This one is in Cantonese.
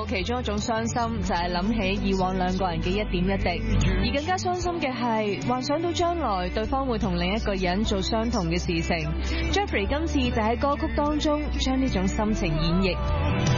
後，其中一種傷心就係諗起以往兩個人嘅一點一滴，而更加傷心嘅係幻想到將來對方會同另一個人做相同嘅事情。Jeffrey 今次就喺歌曲當中將呢種心情演繹。